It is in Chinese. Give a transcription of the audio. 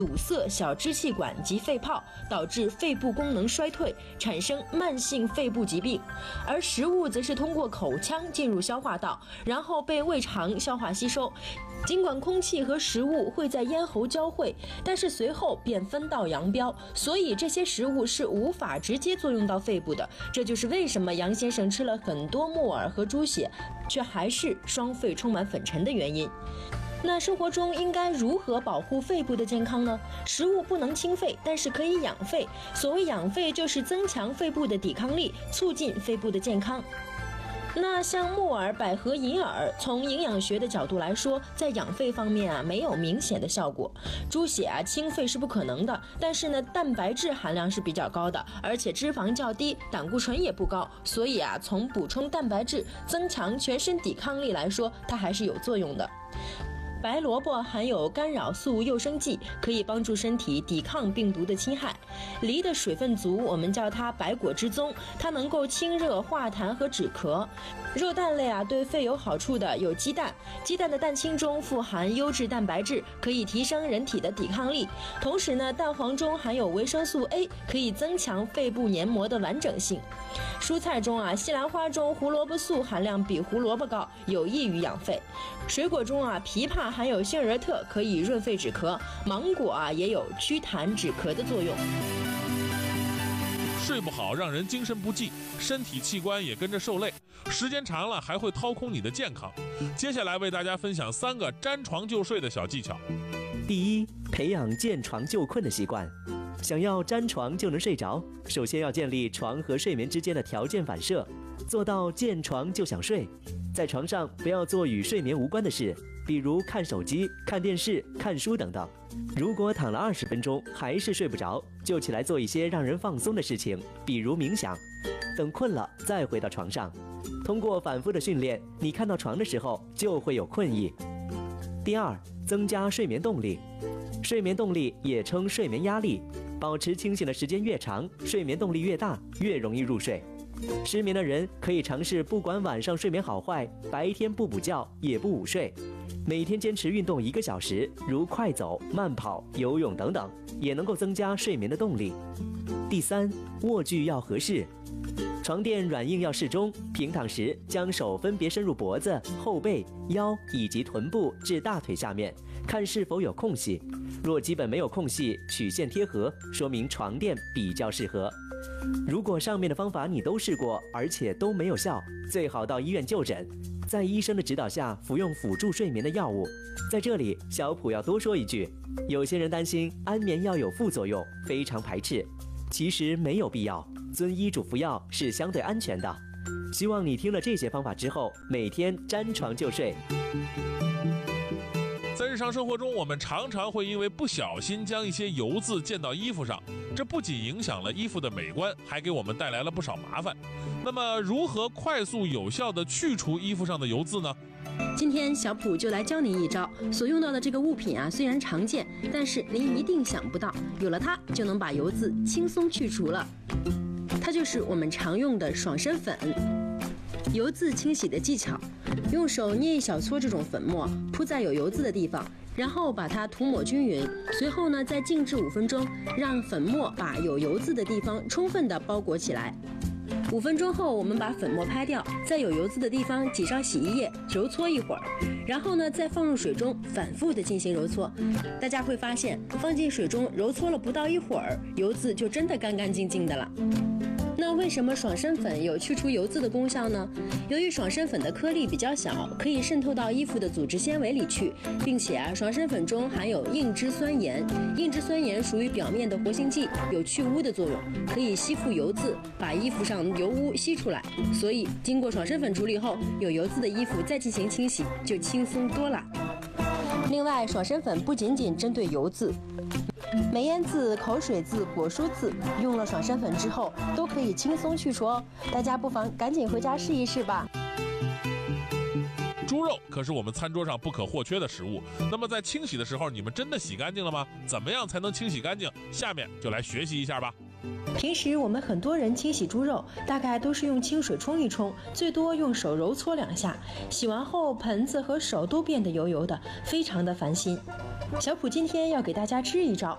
堵塞小支气管及肺泡，导致肺部功能衰退，产生慢性肺部疾病。而食物则是通过口腔进入消化道，然后被胃肠消化吸收。尽管空气和食物会在咽喉交汇，但是随后便分道扬镳，所以这些食物是无法直接作用到肺部的。这就是为什么杨先生吃了很多木耳和猪血，却还是双肺充满粉尘的原因。那生活中应该如何保护肺部的健康呢？食物不能清肺，但是可以养肺。所谓养肺，就是增强肺部的抵抗力，促进肺部的健康。那像木耳、百合、银耳，从营养学的角度来说，在养肺方面没有明显的效果。猪血清肺是不可能的，但是呢，蛋白质含量是比较高的，而且脂肪较低，胆固醇也不高，所以从补充蛋白质、增强全身抵抗力来说，它还是有作用的。白萝卜含有干扰素诱生剂，可以帮助身体抵抗病毒的侵害。梨的水分足，我们叫它百果之宗，它能够清热化痰和止咳。肉蛋类对肺有好处的有鸡蛋，鸡蛋的蛋清中富含优质蛋白质，可以提升人体的抵抗力。同时呢，蛋黄中含有维生素 A， 可以增强肺部黏膜的完整性。蔬菜中西兰花中胡萝卜素含量比胡萝卜高，有益于养肺。水果中枇杷含有杏仁特，可以润肺止咳，芒果也有祛痰止咳的作用。 睡不好让人精神不济，身体器官也跟着受累，时间长了还会掏空你的健康。接下来为大家分享3个沾床就睡的小技巧。 第一，培养见床就困的习惯。想要沾床就能睡着，首先要建立床和睡眠之间的条件反射，做到见床就想睡。在床上不要做与睡眠无关的事，比如看手机、看电视、看书等等。如果躺了20分钟还是睡不着，就起来做一些让人放松的事情，比如冥想。等困了再回到床上。通过反复的训练，你看到床的时候就会有困意。第二，增加睡眠动力。睡眠动力也称睡眠压力，保持清醒的时间越长，睡眠动力越大，越容易入睡。失眠的人可以尝试不管晚上睡眠好坏，白天不补觉也不午睡，每天坚持运动1个小时，如快走、慢跑、游泳等等，也能够增加睡眠的动力。第三，卧具要合适。床垫软硬要适中，平躺时将手分别伸入脖子、后背、腰以及臀部至大腿下面，看是否有空隙。若基本没有空隙，曲线贴合，说明床垫比较适合。如果上面的方法你都试过，而且都没有效，最好到医院就诊，在医生的指导下服用辅助睡眠的药物。在这里，小普要多说一句，有些人担心安眠药有副作用，非常排斥。其实没有必要，遵医嘱服药是相对安全的。希望你听了这些方法之后，每天沾床就睡。 在日常生活中，我们常常会因为不小心将一些油渍溅到衣服上，这不仅影响了衣服的美观，还给我们带来了不少麻烦。那么，如何快速有效地去除衣服上的油渍呢？ 今天小普就来教您一招。所用到的这个物品虽然常见，但是您一定想不到，有了它就能把油渍轻松去除了。它就是我们常用的爽身粉。油渍清洗的技巧：用手捏一小撮这种粉末，铺在有油渍的地方，然后把它涂抹均匀。随后呢，再静置5分钟，让粉末把有油渍的地方充分的包裹起来。5分钟后，我们把粉末拍掉，在有油渍的地方挤上洗衣液，揉搓一会儿，然后呢，再放入水中，反复的进行揉搓。大家会发现，放进水中揉搓了不到一会儿，油渍就真的干干净净的了。那为什么爽身粉有去除油渍的功效呢？由于爽身粉的颗粒比较小，可以渗透到衣服的组织纤维里去，并且爽身粉中含有硬脂酸盐。硬脂酸盐属于表面的活性剂，有去污的作用，可以吸附油渍，把衣服上油污吸出来。所以经过爽身粉处理后，有油渍的衣服再进行清洗就轻松多了。另外，爽身粉不仅仅针对油渍，眉烟渍、口水渍、果蔬渍，用了爽身粉之后都可以轻松去除哦。大家不妨赶紧回家试一试吧。 猪肉可是我们餐桌上不可或缺的食物，那么在清洗的时候，你们真的洗干净了吗？怎么样才能清洗干净？下面就来学习一下吧。 平时我们很多人清洗猪肉，大概都是用清水冲一冲，最多用手揉搓2下。洗完后，盆子和手都变得油油的，非常的烦心。小普今天要给大家支一招，